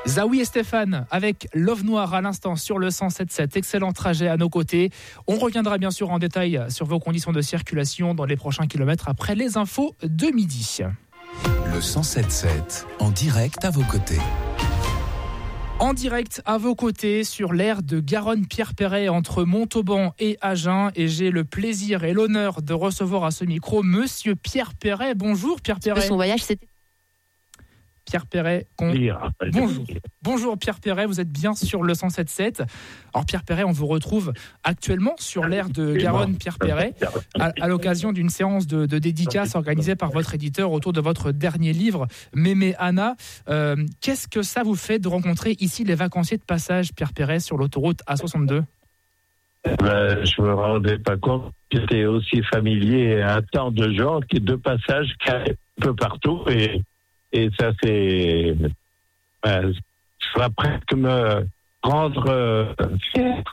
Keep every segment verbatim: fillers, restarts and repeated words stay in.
Zawi et Stéphane avec Love Noir à l'instant sur le cent sept sept. Excellent trajet à nos côtés. On reviendra bien sûr en détail sur vos conditions de circulation dans les prochains kilomètres après les infos de midi. Le cent sept sept, en direct à vos côtés. En direct à vos côtés sur l'aire de Garonne-Pierre Perret entre Montauban et Agen. Et j'ai le plaisir et l'honneur de recevoir à ce micro Monsieur Pierre Perret. Bonjour Pierre Perret. Son voyage, c'était... Pierre Perret, con... bonjour. Bonjour Pierre Perret, vous êtes bien sur le cent sept sept. Alors Pierre Perret, on vous retrouve actuellement sur l'aire de Garonne-Pierre Perret à, à l'occasion d'une séance de, de dédicace organisée par votre éditeur autour de votre dernier livre, Mémé Anna. Euh, qu'est-ce que ça vous fait de rencontrer ici les vacanciers de passage, Pierre Perret, sur l'autoroute A soixante-deux ? Ben, je me rendais pas compte que j'étais aussi familier à tant de gens qui de passage un peu partout et Et ça, c'est... Ben, ça va presque me rendre euh, fier.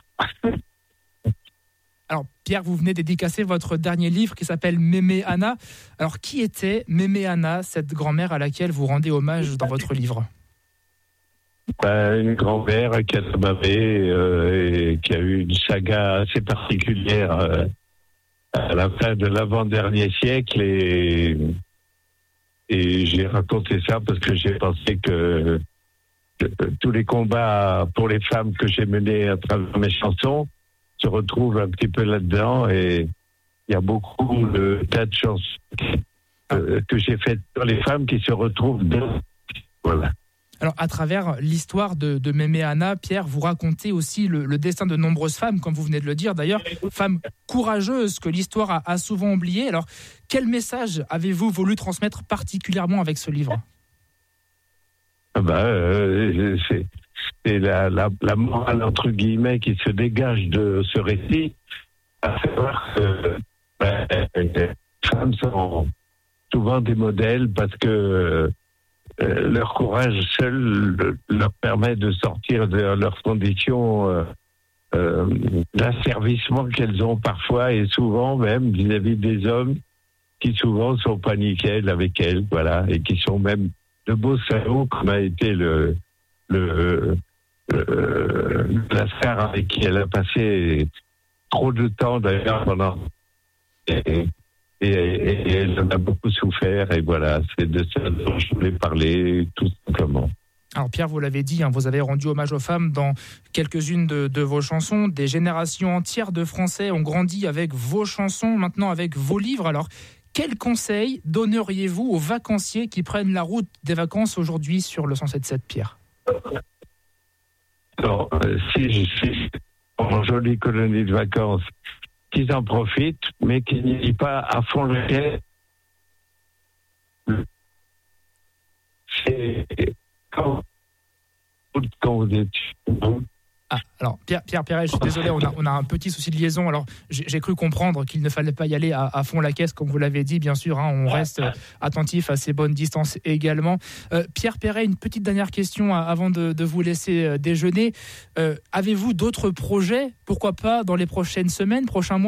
Alors, Pierre, vous venez dédicacer votre dernier livre qui s'appelle Mémé Anna. Alors, qui était Mémé Anna, cette grand-mère à laquelle vous rendez hommage dans votre livre ? Ben, une grand-mère qui a bavé euh, et qui a eu une saga assez particulière euh, à la fin de l'avant-dernier siècle et... Et j'ai raconté ça parce que j'ai pensé que, que tous les combats pour les femmes que j'ai menés à travers mes chansons se retrouvent un petit peu là-dedans. Et il y a beaucoup de tas de chansons euh, que j'ai faites sur les femmes qui se retrouvent dedans. Voilà. Alors, à travers l'histoire de, de Mémé Anna, Pierre, vous racontez aussi le, le destin de nombreuses femmes, comme vous venez de le dire d'ailleurs, femmes courageuses que l'histoire a, a souvent oubliées. Alors, quel message avez-vous voulu transmettre particulièrement avec ce livre ? Ah ben, euh, c'est, c'est la, la, la morale, entre guillemets, qui se dégage de ce récit, à savoir que ben, les femmes sont souvent des modèles parce que Euh, leur courage seul le, leur permet de sortir de leurs conditions euh, euh, d'asservissement qu'elles ont parfois et souvent même vis-à-vis des hommes qui souvent sont pas nickel avec elles, voilà, et qui sont même de beaux salauds comme a été le le, le la star avec qui elle a passé trop de temps d'ailleurs pendant et, Et, et, et elle en a beaucoup souffert, et voilà, c'est de ça dont je voulais parler, tout simplement. Alors Pierre, vous l'avez dit, hein, vous avez rendu hommage aux femmes dans quelques-unes de, de vos chansons. Des générations entières de Français ont grandi avec vos chansons, maintenant avec vos livres. Alors, quels conseils donneriez-vous aux vacanciers qui prennent la route des vacances aujourd'hui sur le cent sept sept, Pierre ? Alors, euh, si je suis en jolie colonie de vacances, qu'ils en profitent, mais qu'ils n'y aillent pas à fond le quai. C'est quand, quand vous êtes... Ah, alors Pierre, Pierre Perret, je suis désolé, on a, on a un petit souci de liaison. Alors j'ai, j'ai cru comprendre qu'il ne fallait pas y aller à, à fond la caisse, comme vous l'avez dit, bien sûr. Hein, on reste attentif à ces bonnes distances également. Euh, Pierre Perret, une petite dernière question avant de, de vous laisser déjeuner. Euh, avez-vous d'autres projets, pourquoi pas dans les prochaines semaines, prochains mois ?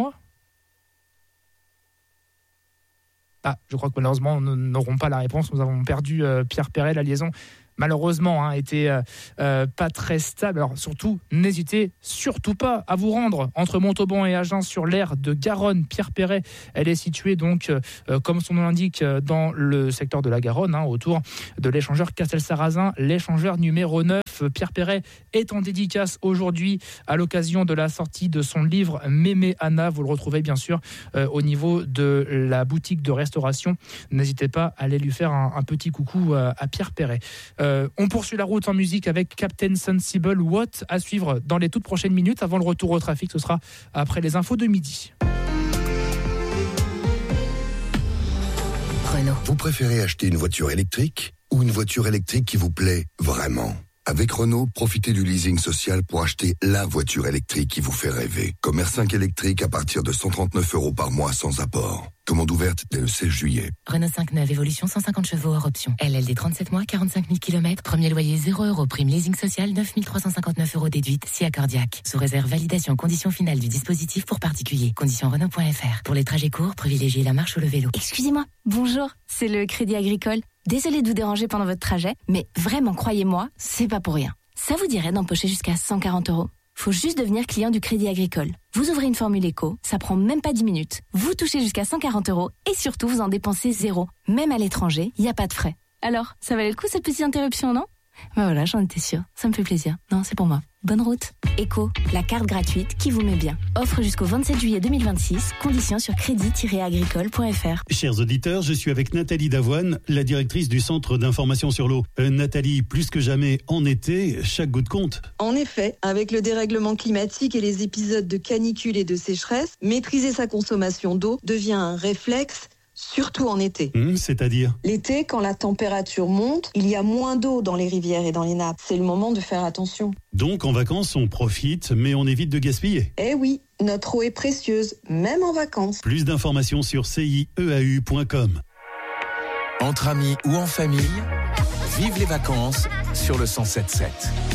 Ah, je crois que malheureusement, nous n'aurons pas la réponse. Nous avons perdu euh, Pierre Perret, la liaison. Malheureusement, hein, était euh, euh, pas très stable. Alors surtout, n'hésitez surtout pas à vous rendre entre Montauban et Agen sur l'aire de Garonne-Pierre Perret. Elle est située donc, euh, comme son nom l'indique, dans le secteur de la Garonne, hein, autour de l'échangeur Castelsarrasin, l'échangeur numéro neuf. Pierre Perret est en dédicace aujourd'hui à l'occasion de la sortie de son livre Mémé Anna. Vous le retrouvez bien sûr euh, au niveau de la boutique de restauration. N'hésitez pas à aller lui faire un, un petit coucou euh, à Pierre Perret. Euh, on poursuit la route en musique avec Captain Sensible, What, à suivre dans les toutes prochaines minutes avant le retour au trafic. Ce sera après les infos de midi. Renault. Vous préférez acheter une voiture électrique ou une voiture électrique qui vous plaît vraiment ? Avec Renault, profitez du leasing social pour acheter la voiture électrique qui vous fait rêver. Comme R cinq électrique à partir de cent trente-neuf euros par mois sans apport. Commande ouverte dès le seize juillet. Renault cinq neuf, évolution cent cinquante chevaux hors option. L L D trente-sept mois, quarante-cinq mille kilomètres. Premier loyer zéro euros. Prime leasing social neuf mille trois cent cinquante-neuf euros déduite si accordiaque. Sous réserve validation condition finale du dispositif pour particuliers. Conditions Renault point F R. Pour les trajets courts, privilégiez la marche ou le vélo. Excusez-moi, bonjour, c'est le Crédit Agricole. Désolée de vous déranger pendant votre trajet, mais vraiment, croyez-moi, c'est pas pour rien. Ça vous dirait d'empocher jusqu'à cent quarante euros? Faut juste devenir client du Crédit Agricole. Vous ouvrez une formule éco, ça prend même pas dix minutes. Vous touchez jusqu'à cent quarante euros et surtout vous en dépensez zéro. Même à l'étranger, il n'y a pas de frais. Alors, ça valait le coup cette petite interruption, non? Ben voilà, j'en étais sûre. Ça me fait plaisir. Non, c'est pour moi. Bonne route. Éco, la carte gratuite qui vous met bien. Offre jusqu'au vingt-sept juillet deux mille vingt-six. Conditions sur crédit tiret agricole point f r. Chers auditeurs, je suis avec Nathalie Davoine, la directrice du Centre d'information sur l'eau. Euh, Nathalie, plus que jamais en été, chaque goutte compte. En effet, avec le dérèglement climatique et les épisodes de canicule et de sécheresse, maîtriser sa consommation d'eau devient un réflexe, surtout en été. Mmh, c'est-à-dire ? L'été, quand la température monte, il y a moins d'eau dans les rivières et dans les nappes. C'est le moment de faire attention. Donc en vacances, on profite, mais on évite de gaspiller. Eh oui, notre eau est précieuse, même en vacances. Plus d'informations sur c i e a u point com. Entre amis ou en famille, vive les vacances sur le cent sept sept.